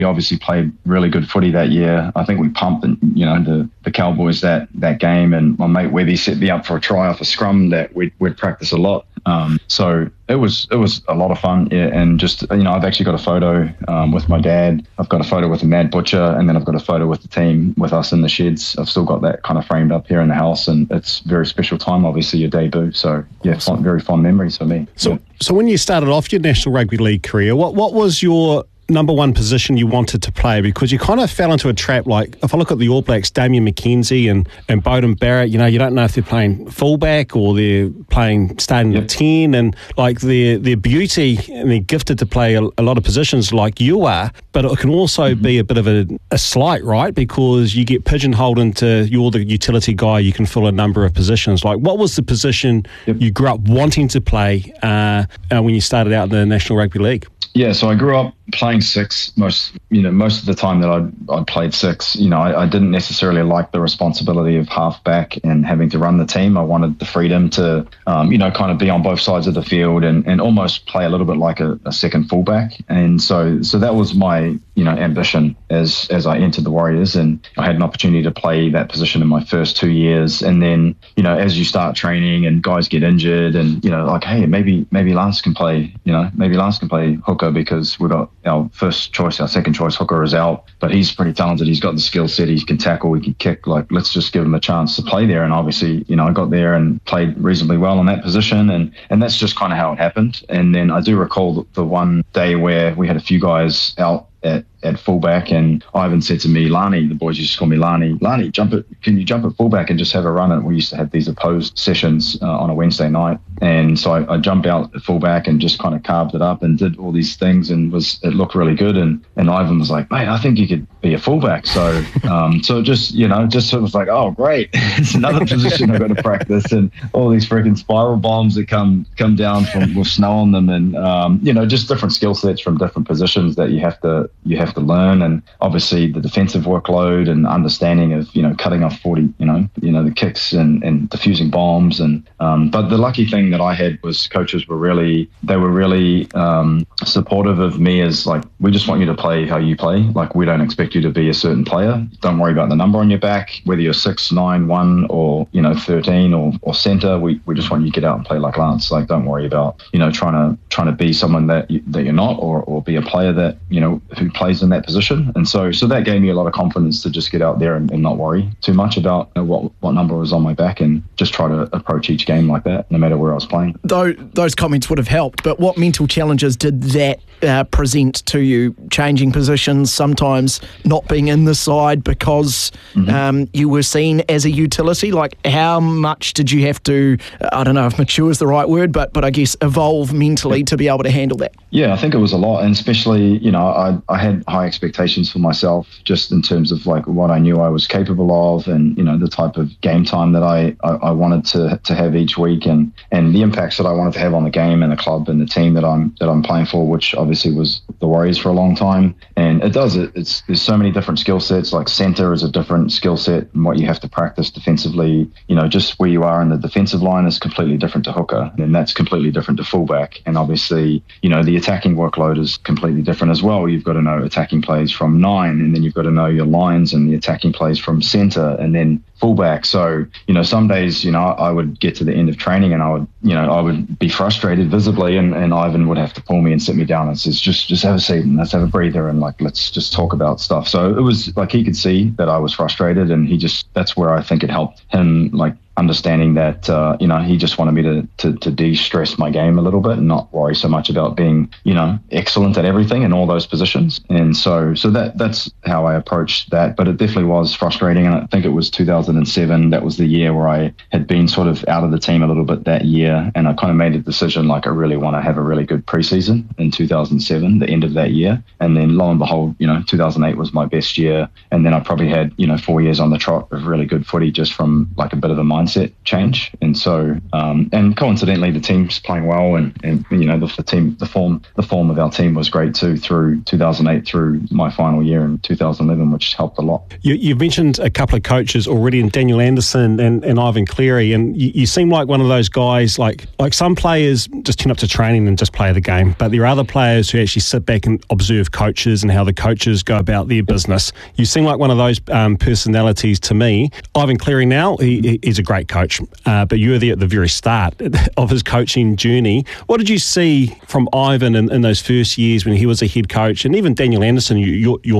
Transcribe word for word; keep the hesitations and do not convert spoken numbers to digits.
he obviously played really good footy that year. I think we pumped, you know, the, the Cowboys that, that game, and my mate Webby set me up for a try off a scrum that we'd, we'd practice a lot. Um, so it was it was a lot of fun, yeah, and just, you know, I've actually got a photo um, with my dad. I've got a photo with the Mad Butcher, and then I've got a photo with the team with us in the sheds. I've still got that kind of framed up here in the house, and it's a very special time, obviously, your debut. So, yeah, Awesome. fond, very fond memories for me. So, yeah. so when you started off your National Rugby League career, what what was your number one position you wanted to play? Because you kind of fell into a trap. Like, if I look at the All Blacks, Damien McKenzie and, and Bowden Barrett, you know, you don't know if they're playing fullback or they're playing starting Yep. at ten, and like their their beauty, and they're gifted to play a, a lot of positions like you are, but it can also mm-hmm. be a bit of a, a slight, right? Because you get pigeonholed into you're the utility guy, you can fill a number of positions. Like, what was the position Yep. you grew up wanting to play uh, uh, when you started out in the National Rugby League? Yeah, so I grew up playing six most, you know, most of the time that I'd, I'd played six. You know, I, I didn't necessarily like the responsibility of halfback and having to run the team. I wanted the freedom to, um, you know, kind of be on both sides of the field and, and almost play a little bit like a, a second fullback. And so, so that was my, you know, ambition as as I entered the Warriors, and I had an opportunity to play that position in my first two years. And then, you know, as you start training and guys get injured, and you know, like, hey, maybe maybe Lance can play, you know, maybe Lance can play hooker because we got our first choice, our second choice hooker is out, but he's pretty talented. He's got the skill set. He can tackle. He can kick. Like, let's just give him a chance to play there. And obviously, you know, I got there and played reasonably well in that position, and and that's just kind of how it happened. And then I do recall the one day where we had a few guys out at, at fullback, and Ivan said to me, Lani, the boys used to call me Lani, Lani, jump it, can you jump at fullback and just have a run? And we used to have these opposed sessions uh, on a Wednesday night. And so I, I jumped out at fullback and just kind of carved it up and did all these things, and was it looked really good. And, and Ivan was like, mate, I think you could be a fullback. So um, so just, you know, just sort of like, oh, great. It's another position I've got to practice, and all these freaking spiral bombs that come come down from with snow on them, and, um, you know, just different skill sets from different positions that you have to you have to learn. And obviously the defensive workload and understanding of, you know, cutting off forty, you know, you know, the kicks and, and diffusing bombs. And um, but the lucky thing that I had was coaches were really, they were really um, supportive of me as like, we just want you to play how you play. Like, we don't expect you to be a certain player. Don't worry about the number on your back, whether you're six, nine, one, or, you know, thirteen or, or center. We, we just want you to get out and play like Lance. Like, don't worry about, you know, trying to trying to be someone that you, that you're not, or, or be a player that, you know, who plays in that position. And so so that gave me a lot of confidence to just get out there and, and not worry too much about, you know, what what number was on my back, and just try to approach each game like that, no matter where I was playing. Though those comments would have helped, but what mental challenges did that uh, present to you? Changing positions, sometimes not being in the side because mm-hmm. um, you were seen as a utility. Like, how much did you have to, I don't know if mature is the right word, but but I guess evolve mentally to be able to handle that? Yeah, I think it was a lot, and especially, you know, I, I had high expectations for myself just in terms of like what I knew I was capable of, and, you know, the type of game time that I, I, I wanted to to have each week, and, and the impacts that I wanted to have on the game and the club and the team that I'm that I'm playing for, which obviously was the Warriors for a long time. And it does it. It's there's so many different skill sets. Like, center is a different skill set, and what you have to practice defensively. You know, just where you are in the defensive line is completely different to hooker, and that's completely different to fullback. And obviously, you know, the attacking workload is completely different as well. You've got to know attacking plays from nine, and then you've got to know your lines and the attacking plays from center, and then fullback. So, you know, some days, you know, I would get to the end of training and I would, you know, I would be frustrated visibly, and, and Ivan would have to pull me and sit me down and says, just just have a seat and let's have a breather, and like, let's just talk about stuff. So it was like, he could see that I was frustrated, and he just, that's where I think it helped him, like, understanding that, uh, you know, he just wanted me to, to, to de-stress my game a little bit and not worry so much about being, you know, excellent at everything in all those positions. And so so that that's how I approached that. But it definitely was frustrating. And I think it was two thousand seven. That was the year where I had been sort of out of the team a little bit that year. And I kind of made a decision, like, I really want to have a really good preseason in two thousand seven, the end of that year. And then lo and behold, you know, two thousand eight was my best year. And then I probably had, you know, four years on the trot of really good footy just from like a bit of a mindset mindset change. And so, um, and coincidentally, the team's playing well, and, and you know, the, the team, the form, the form of our team was great too through two thousand eight through my final year in two thousand eleven, which helped a lot. You, you've mentioned a couple of coaches already, in Daniel Anderson and, and Ivan Cleary, and you, you seem like one of those guys. Like like some players just turn up to training and just play the game, but there are other players who actually sit back and observe coaches and how the coaches go about their business. You seem like one of those um, personalities to me. Ivan Cleary now, he, he's a great coach, uh, but you were there at the very start of his coaching journey. What did you see from Ivan in, in those first years when he was a head coach, and even Daniel Anderson, you, your, your